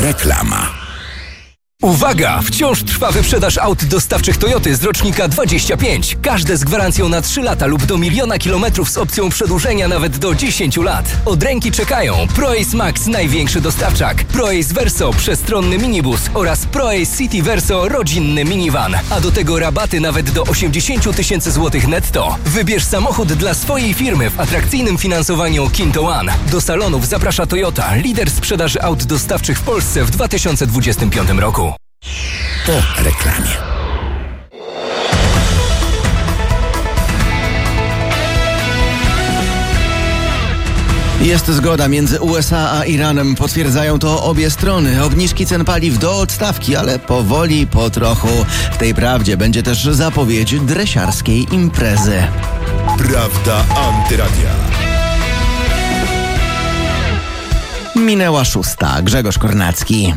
Reklama. Uwaga! Wciąż trwa wyprzedaż aut dostawczych Toyoty z rocznika 25. Każde z gwarancją na 3 lata lub do 1 000 000 kilometrów z opcją przedłużenia nawet do 10 lat. Od ręki czekają ProAce Max, największy dostawczak, ProAce Verso, przestronny minibus oraz ProAce City Verso, rodzinny minivan. A do tego rabaty nawet do 80 000 złotych netto. Wybierz samochód dla swojej firmy w atrakcyjnym finansowaniu Kinto One. Do salonów zaprasza Toyota, lider sprzedaży aut dostawczych w Polsce w 2025 roku. Po reklamie. Jest zgoda między USA a Iranem. Potwierdzają to obie strony. Obniżki cen paliw do odstawki, ale powoli, po trochu. W tej prawdzie będzie też zapowiedź dresiarskiej imprezy. Prawda Antyradia. Minęła 6. Grzegorz Kornacki.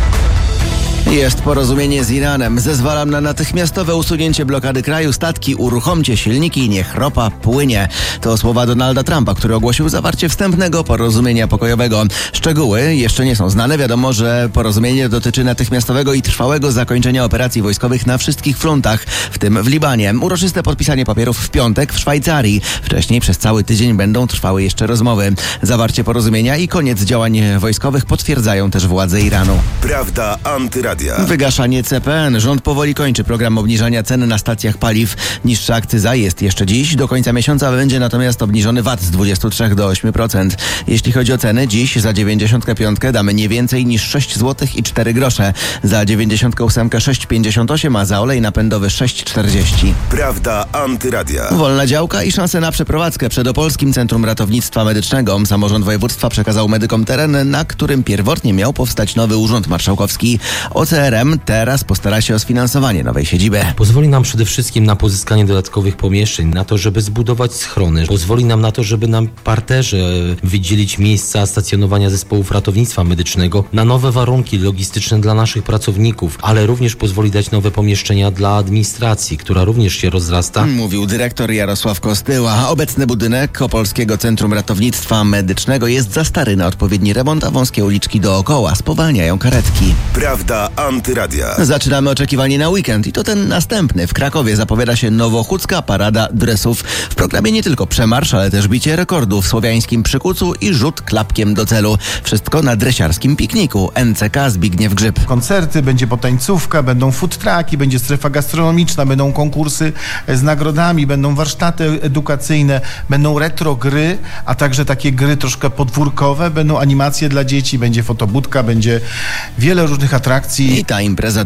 Jest porozumienie z Iranem. Zezwalam na natychmiastowe usunięcie blokady kraju. Statki, uruchomcie silniki, niech ropa płynie. To słowa Donalda Trumpa, który ogłosił zawarcie wstępnego porozumienia pokojowego. Szczegóły jeszcze nie są znane. Wiadomo, że porozumienie dotyczy natychmiastowego i trwałego zakończenia operacji wojskowych na wszystkich frontach, w tym w Libanie. Uroczyste podpisanie papierów w piątek w Szwajcarii. Wcześniej przez cały tydzień będą trwały jeszcze rozmowy. Zawarcie porozumienia i koniec działań wojskowych potwierdzają też władze Iranu. Prawda Antyradia. Wygaszanie CPN. Rząd powoli kończy program obniżania cen na stacjach paliw. Niższa akcyza jest jeszcze dziś. Do końca miesiąca będzie natomiast obniżony VAT z 23 do 8%. Jeśli chodzi o ceny, dziś za 95 damy nie więcej niż 6 zł i 4 grosze. Za 98 6,58, a za olej napędowy 6,40. Prawda Antyradia. Wolna działka i szanse na przeprowadzkę przed Opolskim Centrum Ratownictwa Medycznego. Samorząd województwa przekazał medykom teren, na którym pierwotnie miał powstać nowy urząd marszałkowski. OCRM teraz postara się o sfinansowanie nowej siedziby. Pozwoli nam przede wszystkim na pozyskanie dodatkowych pomieszczeń, na to, żeby zbudować schrony. Pozwoli nam na to, żeby na parterze wydzielić miejsca stacjonowania zespołów ratownictwa medycznego, na nowe warunki logistyczne dla naszych pracowników, ale również pozwoli dać nowe pomieszczenia dla administracji, która również się rozrasta. Mówił dyrektor Jarosław Kostyła. Obecny budynek Opolskiego Centrum Ratownictwa Medycznego jest za stary na odpowiedni remont, a wąskie uliczki dookoła spowalniają karetki. Prawda Antyradia. Zaczynamy oczekiwanie na weekend i to ten następny. W Krakowie zapowiada się nowochódzka parada dresów. W programie nie tylko przemarsz, ale też bicie rekordów w słowiańskim przykucu i rzut klapkiem do celu. Wszystko na dresiarskim pikniku. NCK Zbigniew Grzyb. Koncerty, będzie potańcówka, będą food trucki, będzie strefa gastronomiczna, będą konkursy z nagrodami, będą warsztaty edukacyjne, będą retro gry, a także takie gry troszkę podwórkowe, będą animacje dla dzieci, będzie fotobudka, będzie wiele różnych atrakcji. I ta impreza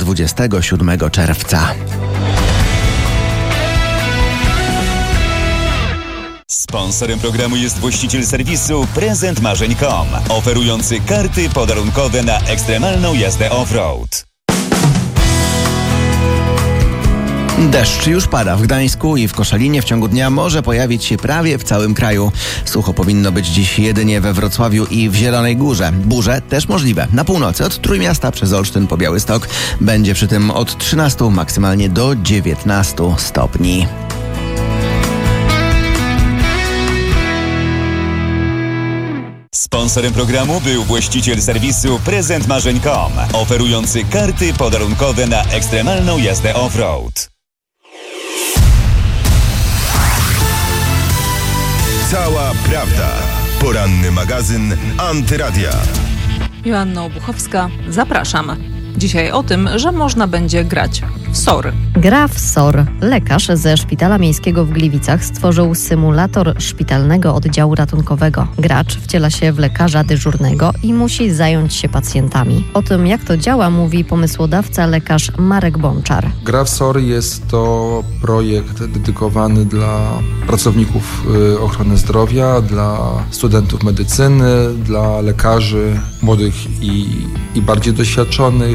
27 czerwca. Sponsorem programu jest właściciel serwisu prezentmarzeń.com, oferujący karty podarunkowe na ekstremalną jazdę off-road. Deszcz już pada w Gdańsku i w Koszalinie. W ciągu dnia może pojawić się prawie w całym kraju. Sucho powinno być dziś jedynie we Wrocławiu i w Zielonej Górze. Burze też możliwe. Na północy od Trójmiasta przez Olsztyn po Białystok. Będzie przy tym od 13 maksymalnie do 19 stopni. Sponsorem programu był właściciel serwisu prezentmarzeń.com, oferujący karty podarunkowe na ekstremalną jazdę off-road. Cała prawda. Poranny magazyn Antyradia. Joanna Obuchowska, zapraszam. Dzisiaj o tym, że można będzie grać w SOR. Gra w SOR. Lekarz ze Szpitala Miejskiego w Gliwicach stworzył symulator szpitalnego oddziału ratunkowego. Gracz wciela się w lekarza dyżurnego i musi zająć się pacjentami. O tym, jak to działa, mówi pomysłodawca lekarz Marek Bączar. Gra w SOR jest to projekt dedykowany dla pracowników ochrony zdrowia, dla studentów medycyny, dla lekarzy młodych i bardziej doświadczonych,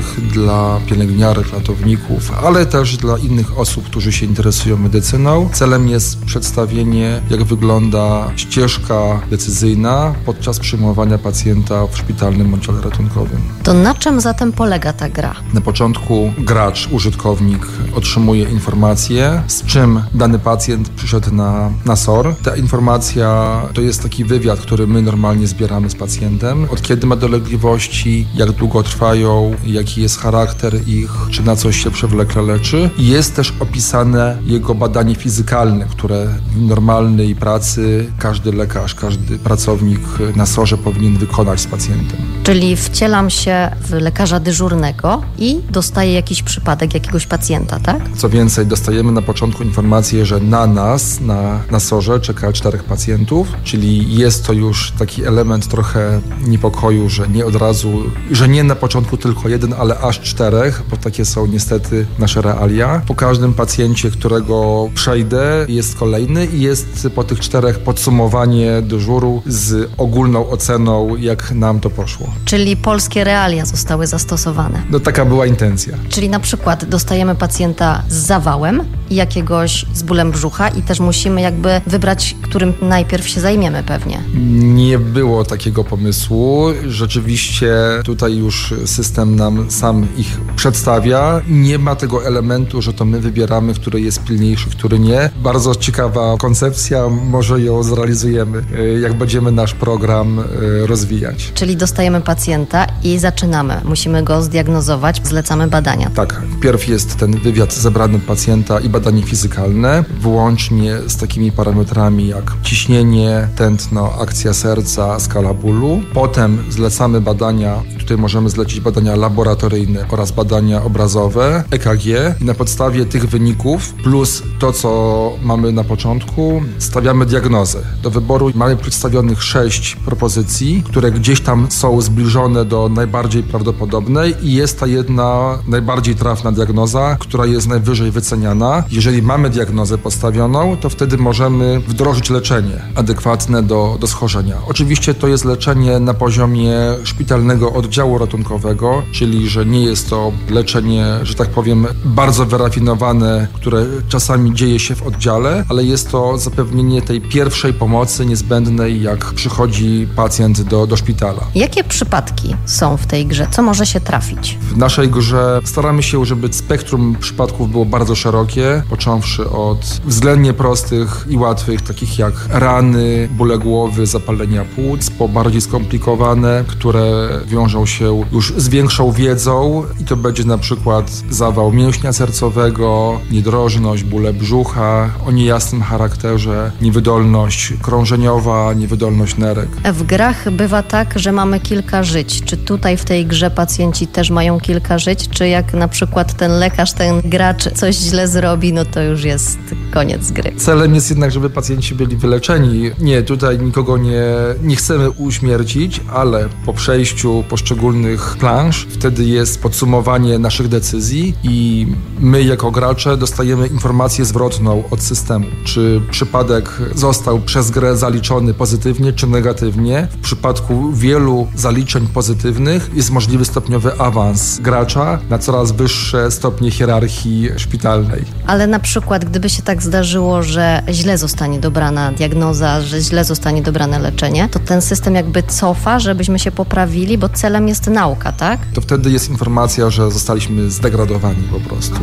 dla pielęgniarek, ratowników, ale też dla innych osób, którzy się interesują medycyną. Celem jest przedstawienie, jak wygląda ścieżka decyzyjna podczas przyjmowania pacjenta w szpitalnym oddziale ratunkowym. To na czym zatem polega ta gra? Na początku gracz, użytkownik otrzymuje informację, z czym dany pacjent przyszedł na SOR. Ta informacja to jest taki wywiad, który my normalnie zbieramy z pacjentem. Od kiedy ma dolegliwości, jak długo trwają, jaki jest charakter ich, czy na coś się przewlekle leczy. I jest też opisane jego badanie fizykalne, które w normalnej pracy każdy lekarz, każdy pracownik na SOR-ze powinien wykonać z pacjentem. Czyli wcielam się w lekarza dyżurnego i dostaję jakiś przypadek jakiegoś pacjenta, tak? Co więcej, dostajemy na początku informację, że na nas, na SOR-ze czeka 4 pacjentów, czyli jest to już taki element trochę niepokoju, że nie od razu, że nie na początku tylko 1, ale aż 4, bo takie są niestety nasze realia. Po każdym pacjencie, którego przejdę, jest kolejny i jest po tych 4 podsumowanie dyżuru z ogólną oceną, jak nam to poszło. Czyli polskie realia zostały zastosowane. No taka była intencja. Czyli na przykład dostajemy pacjenta z zawałem i jakiegoś z bólem brzucha i też musimy jakby wybrać, którym najpierw się zajmiemy pewnie. Nie było takiego pomysłu. Rzeczywiście tutaj już system nam sam ich przedstawia. Nie ma tego elementu, że to my wybieramy, który jest pilniejszy, który nie. Bardzo ciekawa koncepcja, może ją zrealizujemy, jak będziemy nasz program rozwijać. Czyli dostajemy pacjenta i zaczynamy. Musimy go zdiagnozować, zlecamy badania. Tak, wpierw jest ten wywiad z zebranym pacjenta i badanie fizykalne, włącznie z takimi parametrami jak ciśnienie, tętno, akcja serca, skala bólu. Potem zlecamy badania, tutaj możemy zlecić badania laboratoryjne oraz badania obrazowe, EKG. Na podstawie tych wyników plus to, co mamy na początku, stawiamy diagnozę. Do wyboru mamy przedstawionych 6 propozycji, które gdzieś tam są zbliżone do najbardziej prawdopodobnej i jest ta jedna najbardziej trafna diagnoza, która jest najwyżej wyceniana. Jeżeli mamy diagnozę postawioną, to wtedy możemy wdrożyć leczenie adekwatne do schorzenia. Oczywiście to jest leczenie na poziomie szpitalnego oddziału ratunkowego, czyli że nie jest to leczenie, że tak powiem, bardzo wyrafinowane, które czasami dzieje się w oddziale, ale jest to zapewnienie tej pierwszej pomocy niezbędnej, jak przychodzi pacjent do szpitala. Jakie przypadki są w tej grze? Co może się trafić? W naszej grze staramy się, żeby spektrum przypadków było bardzo szerokie, począwszy od względnie prostych i łatwych, takich jak rany, bóle głowy, zapalenia płuc, po bardziej skomplikowane, które wiążą się już z większą wiedzą i to będzie na przykład zawał mięśnia sercowego, niedrożność, bóle brzucha o niejasnym charakterze, niewydolność krążeniowa, niewydolność nerek. W grach bywa tak, że mamy kilka żyć. Czy tutaj w tej grze pacjenci też mają kilka żyć? Czy jak na przykład ten lekarz, ten gracz coś źle zrobi, no to już jest koniec gry? Celem jest jednak, żeby pacjenci byli wyleczeni. Nie, tutaj nikogo nie chcemy uśmiercić, ale po przejściu poszczególnych planż wtedy jest podsumowanie naszych decyzji i my jako gracze dostajemy informację zwrotną od systemu. Czy przypadek został przez grę zaliczony pozytywnie czy negatywnie. W przypadku wielu zaliczeń pozytywnych jest możliwy stopniowy awans gracza na coraz wyższe stopnie hierarchii szpitalnej. Ale na przykład, gdyby się tak zdarzyło, że źle zostanie dobrana diagnoza, że źle zostanie dobrane leczenie, to ten system jakby cofa, żebyśmy się poprawili, bo celem jest nauka, tak? To wtedy jest informacja, że zostaliśmy zdegradowani po prostu.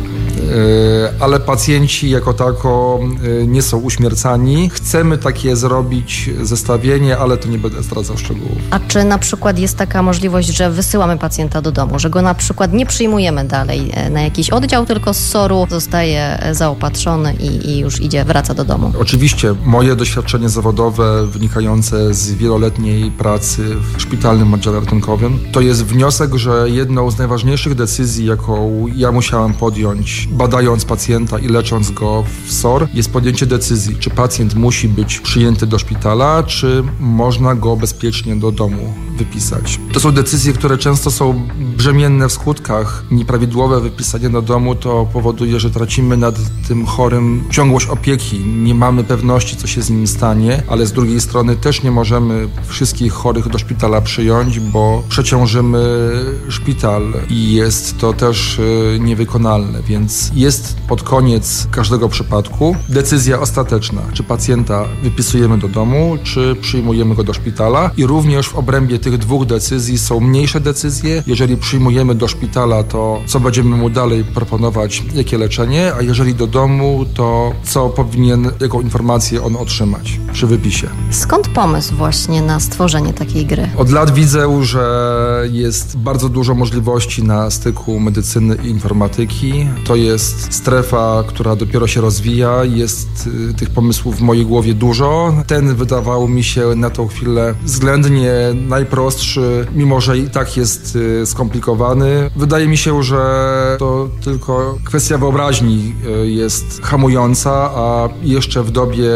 Ale pacjenci jako tako nie są uśmiercani. Chcemy takie zrobić zestawienie, ale to nie będę zdradzał szczegółów. A czy na przykład jest taka możliwość, że wysyłamy pacjenta do domu, że go na przykład nie przyjmujemy dalej na jakiś oddział, tylko z SOR-u zostaje zaopatrzony i już wraca do domu? Oczywiście moje doświadczenie zawodowe wynikające z wieloletniej pracy w szpitalnym oddziale ratunkowym to jest wniosek, że jedną z najważniejszych decyzji, jaką ja musiałem podjąć, badając pacjenta i lecząc go w SOR, jest podjęcie decyzji, czy pacjent musi być przyjęty do szpitala, czy można go bezpiecznie do domu wypisać. To są decyzje, które często są brzemienne w skutkach. Nieprawidłowe wypisanie do domu to powoduje, że tracimy nad tym chorym ciągłość opieki. Nie mamy pewności, co się z nim stanie, ale z drugiej strony też nie możemy wszystkich chorych do szpitala przyjąć, bo przeciąg przeciążymy szpital i jest to też niewykonalne, więc jest pod koniec każdego przypadku decyzja ostateczna, czy pacjenta wypisujemy do domu, czy przyjmujemy go do szpitala i również w obrębie tych dwóch decyzji są mniejsze decyzje. Jeżeli przyjmujemy do szpitala, to co będziemy mu dalej proponować, jakie leczenie, a jeżeli do domu, to co powinien, jaką informację on otrzymać przy wypisie. Skąd pomysł właśnie na stworzenie takiej gry? Od lat widzę, że jest bardzo dużo możliwości na styku medycyny i informatyki. To jest strefa, która dopiero się rozwija. Jest tych pomysłów w mojej głowie dużo. Ten wydawał mi się na tą chwilę względnie najprostszy, mimo że i tak jest skomplikowany. Wydaje mi się, że to tylko kwestia wyobraźni jest hamująca, a jeszcze w dobie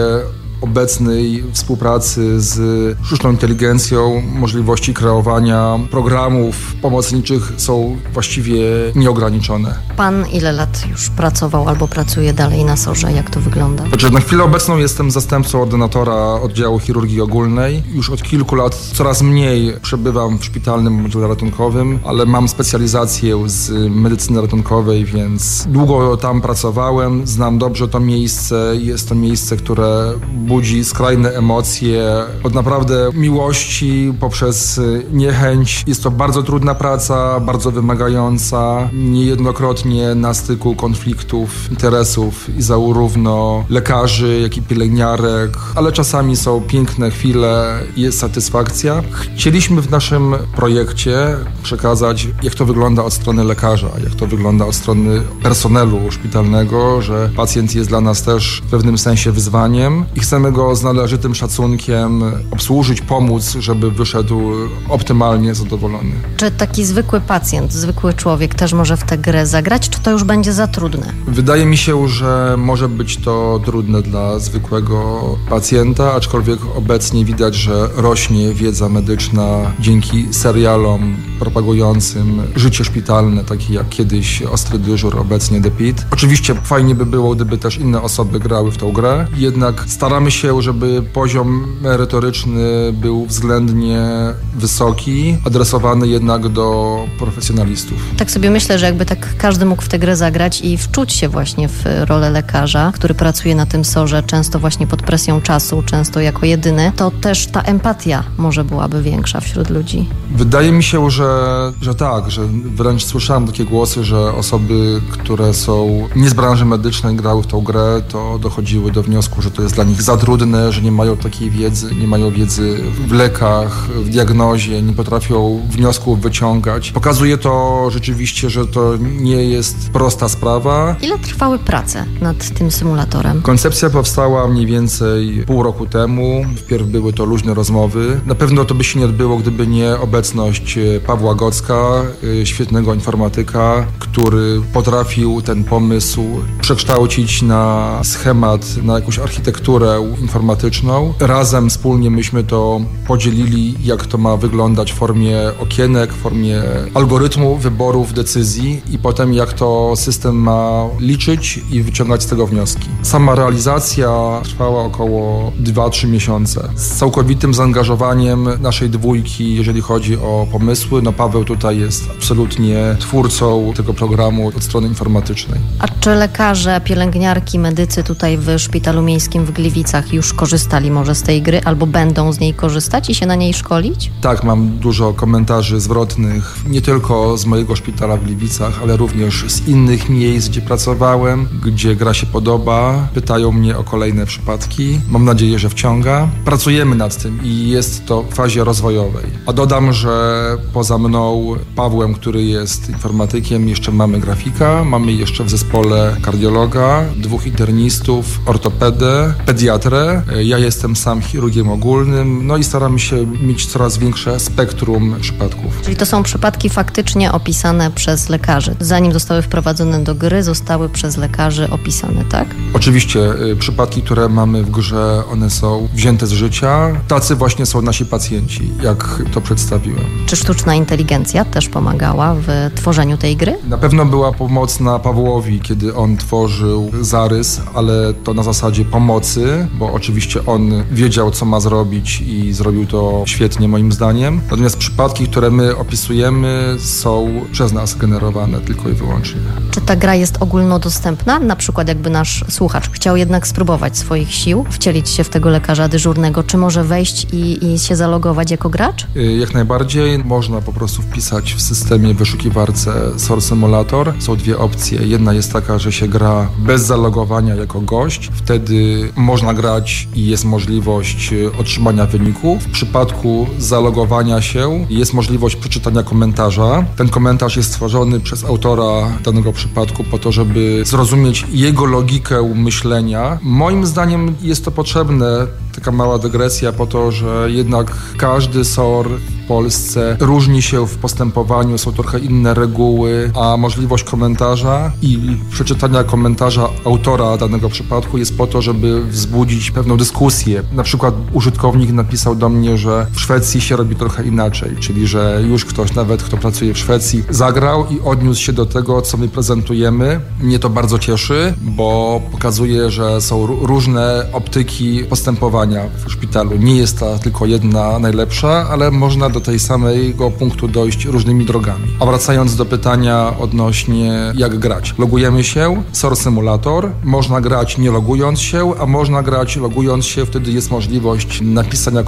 obecnej współpracy z sztuczną inteligencją możliwości kreowania programów pomocniczych są właściwie nieograniczone. Pan ile lat już pracował albo pracuje dalej na SOR-ze? Jak to wygląda? Na chwilę obecną jestem zastępcą ordynatora oddziału chirurgii ogólnej. Już od kilku lat coraz mniej przebywam w szpitalnym oddziale ratunkowym, ale mam specjalizację z medycyny ratunkowej, więc długo tam pracowałem. Znam dobrze to miejsce. Jest to miejsce, które budzi skrajne emocje, od naprawdę miłości poprzez niechęć. Jest to bardzo trudna praca, bardzo wymagająca, niejednokrotnie na styku konfliktów, interesów i zarówno lekarzy, jak i pielęgniarek, ale czasami są piękne chwile i jest satysfakcja. Chcieliśmy w naszym projekcie przekazać, jak to wygląda od strony lekarza, jak to wygląda od strony personelu szpitalnego, że pacjent jest dla nas też w pewnym sensie wyzwaniem i chcemy go z należytym szacunkiem obsłużyć, pomóc, żeby wyszedł optymalnie zadowolony. Czy taki zwykły pacjent, zwykły człowiek też może w tę grę zagrać, czy to już będzie za trudne? Wydaje mi się, że może być to trudne dla zwykłego pacjenta, aczkolwiek obecnie widać, że rośnie wiedza medyczna dzięki serialom propagującym życie szpitalne, takie jak kiedyś Ostry Dyżur, obecnie The Pit. Oczywiście fajnie by było, gdyby też inne osoby grały w tą grę, jednak staramy się, żeby poziom merytoryczny był względnie wysoki, adresowany jednak do profesjonalistów. Tak sobie myślę, że jakby tak każdy mógł w tę grę zagrać i wczuć się właśnie w rolę lekarza, który pracuje na tym SOR-ze, często właśnie pod presją czasu, często jako jedyny, to też ta empatia może byłaby większa wśród ludzi. Wydaje mi się, że tak, że wręcz słyszałem takie głosy, że osoby, które są nie z branży medycznej, grały w tą grę, to dochodziły do wniosku, że to jest dla nich za trudne, że nie mają takiej wiedzy, nie mają wiedzy w lekach, w diagnozie, nie potrafią wniosków wyciągać. Pokazuje to rzeczywiście, że to nie jest prosta sprawa. Ile trwały prace nad tym symulatorem? Koncepcja powstała mniej więcej pół roku temu. Wpierw były to luźne rozmowy. Na pewno to by się nie odbyło, gdyby nie obecność Pawła Gocka, świetnego informatyka, który potrafił ten pomysł przekształcić na schemat, na jakąś architekturę informatyczną. Razem, wspólnie myśmy to podzielili, jak to ma wyglądać w formie okienek, w formie algorytmu wyborów, decyzji i potem jak to system ma liczyć i wyciągać z tego wnioski. Sama realizacja trwała około 2-3 miesiące. Z całkowitym zaangażowaniem naszej dwójki, jeżeli chodzi o pomysły. Paweł tutaj jest absolutnie twórcą tego programu od strony informatycznej. A czy lekarze, pielęgniarki, medycy tutaj w Szpitalu Miejskim w Gliwicach już korzystali może z tej gry albo będą z niej korzystać i się na niej szkolić? Tak, mam dużo komentarzy zwrotnych, nie tylko z mojego szpitala w Gliwicach, ale również z innych miejsc, gdzie pracowałem, gdzie gra się podoba. Pytają mnie o kolejne przypadki. Mam nadzieję, że wciąga. Pracujemy nad tym i jest to w fazie rozwojowej. A dodam, że poza mną, Pawłem, który jest informatykiem, jeszcze mamy grafika, mamy jeszcze w zespole kardiologa, 2 internistów, ortopedę, pediatrę. Ja jestem sam chirurgiem ogólnym, no i staramy się mieć coraz większe spektrum przypadków. Czyli to są przypadki faktycznie opisane przez lekarzy. Zanim zostały wprowadzone do gry, zostały przez lekarzy opisane, tak? Oczywiście przypadki, które mamy w grze, one są wzięte z życia. Tacy właśnie są nasi pacjenci, jak to przedstawiłem. Czy sztuczna inteligencja też pomagała w tworzeniu tej gry? Na pewno była pomocna Pawłowi, kiedy on tworzył zarys, ale to na zasadzie pomocy, bo oczywiście on wiedział, co ma zrobić i zrobił to świetnie moim zdaniem. Natomiast przypadki, które my opisujemy, są przez nas generowane tylko i wyłącznie. Czy ta gra jest ogólnodostępna? Na przykład jakby nasz słuchacz chciał jednak spróbować swoich sił, wcielić się w tego lekarza dyżurnego, czy może wejść i się zalogować jako gracz? Jak najbardziej. Można po prostu wpisać w systemie wyszukiwarce SOR Simulator. Są dwie opcje. Jedna jest taka, że się gra bez zalogowania jako gość. Wtedy można grać i jest możliwość otrzymania wyniku. W przypadku zalogowania się jest możliwość przeczytania komentarza. Ten komentarz jest stworzony przez autora danego przypadku po to, żeby zrozumieć jego logikę myślenia. Moim zdaniem jest to potrzebne, taka mała dygresja, po to, że jednak każdy SOR w Polsce różni się w postępowaniu, są trochę inne reguły, a możliwość komentarza i przeczytania komentarza autora danego przypadku jest po to, żeby wzbudzić pewną dyskusję. Na przykład użytkownik napisał do mnie, że w Szwecji się robi trochę inaczej, czyli że już ktoś, nawet kto pracuje w Szwecji, zagrał i odniósł się do tego, co my prezentujemy. Mnie to bardzo cieszy, bo pokazuje, że są różne optyki postępowania w szpitalu. Nie jest ta tylko jedna najlepsza, ale można do tej samego punktu dojść różnymi drogami. A wracając do pytania odnośnie jak grać. Logujemy się, SOR Simulator, można grać nie logując się, a można grać logując się, wtedy jest możliwość napisania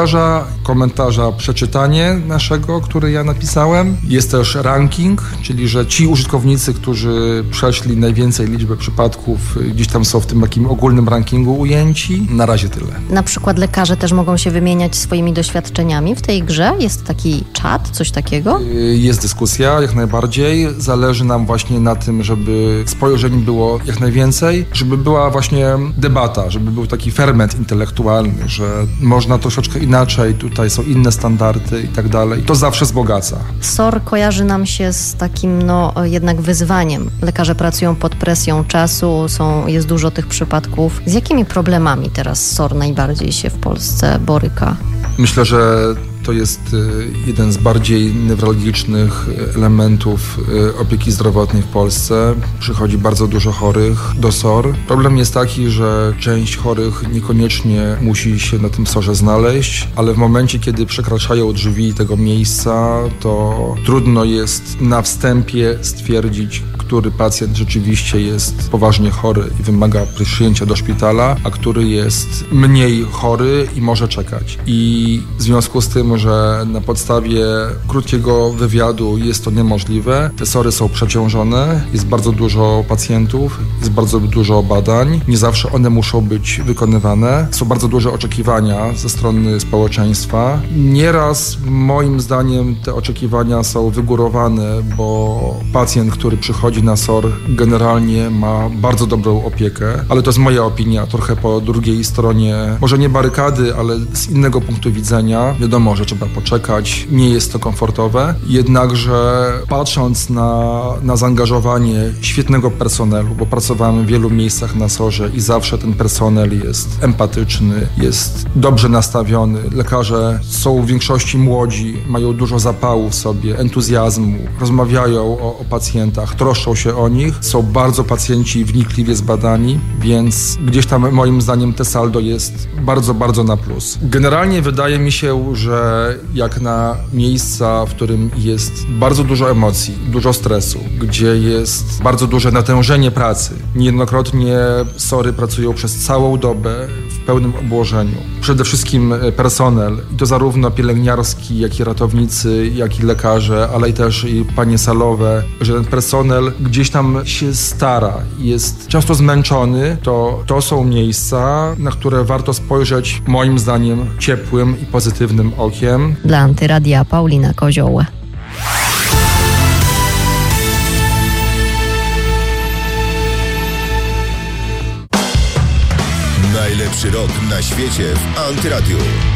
komentarza przeczytanie naszego, który ja napisałem. Jest też ranking, czyli że ci użytkownicy, którzy przeszli najwięcej liczbę przypadków, gdzieś tam są w tym takim ogólnym rankingu ujęci. Na razie tyle. Na przykład lekarze też mogą się wymieniać swoimi doświadczeniami w tej grze? Jest taki czat, coś takiego? Jest dyskusja, jak najbardziej. Zależy nam właśnie na tym, żeby spojrzeń było jak najwięcej, żeby była właśnie debata, żeby był taki ferment intelektualny, że można troszeczkę inaczej, tutaj są inne standardy i tak dalej. To zawsze wzbogaca. SOR kojarzy nam się z takim jednak wyzwaniem. Lekarze pracują pod presją czasu, jest dużo tych przypadków. Z jakimi problemami teraz SOR najbardziej się w Polsce boryka? Myślę, że to jest jeden z bardziej newralgicznych elementów opieki zdrowotnej w Polsce. Przychodzi bardzo dużo chorych do SOR. Problem jest taki, że część chorych niekoniecznie musi się na tym SOR-ze znaleźć, ale w momencie, kiedy przekraczają drzwi tego miejsca, to trudno jest na wstępie stwierdzić, który pacjent rzeczywiście jest poważnie chory i wymaga przyjęcia do szpitala, a który jest mniej chory i może czekać. I w związku z tym, że na podstawie krótkiego wywiadu jest to niemożliwe, te SOR-y są przeciążone, jest bardzo dużo pacjentów, jest bardzo dużo badań, nie zawsze one muszą być wykonywane, są bardzo duże oczekiwania ze strony społeczeństwa. Nieraz moim zdaniem te oczekiwania są wygórowane, bo pacjent, który przychodzi na SOR, generalnie ma bardzo dobrą opiekę, ale to jest moja opinia, trochę po drugiej stronie, może nie barykady, ale z innego punktu widzenia. Wiadomo, że trzeba poczekać, nie jest to komfortowe, jednakże patrząc na zaangażowanie świetnego personelu, bo pracowałem w wielu miejscach na SOR-ze i zawsze ten personel jest empatyczny, jest dobrze nastawiony. Lekarze są w większości młodzi, mają dużo zapału w sobie, entuzjazmu, rozmawiają o pacjentach, troszczą się o nich, są bardzo pacjenci wnikliwie zbadani, więc gdzieś tam moim zdaniem te saldo jest bardzo, bardzo na plus. Generalnie wydaje mi się, że jak na miejsca, w którym jest bardzo dużo emocji, dużo stresu, gdzie jest bardzo duże natężenie pracy, niejednokrotnie SOR-y pracują przez całą dobę w pełnym obłożeniu. Przede wszystkim personel, i to zarówno pielęgniarski, jak i ratownicy, jak i lekarze, ale i też i panie salowe, że ten personel gdzieś tam się stara, jest często zmęczony, to są miejsca, na które warto spojrzeć moim zdaniem ciepłym i pozytywnym okiem. Dla Antyradia Paulina Kozioł. Najlepszy rok na świecie w Antyradiu.